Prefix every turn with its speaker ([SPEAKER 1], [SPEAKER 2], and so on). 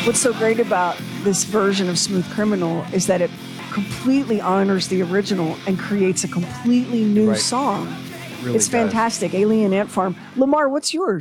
[SPEAKER 1] What's so great about this version of Smooth Criminal is that it completely honors the original and creates a completely new song.
[SPEAKER 2] Really
[SPEAKER 1] It's
[SPEAKER 2] does.
[SPEAKER 1] fantastic. Alien Ant Farm. Lamar, what's yours?